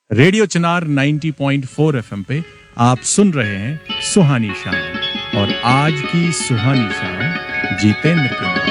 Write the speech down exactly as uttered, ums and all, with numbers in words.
Radio चिनार नब्बे point चार FM पे आप सुन रहे हैं सुहानी शाम और आज की सुहानी शाम जितेंद्र के नाम।